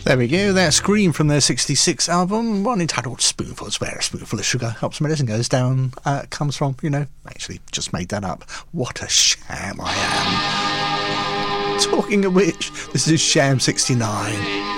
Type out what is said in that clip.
There we go, that Scream from their 66 album, one entitled Spoonfuls, where a spoonful of sugar helps medicine goes down, comes from, actually just made that up. What a sham I am. Talking of which, this is Sham 69.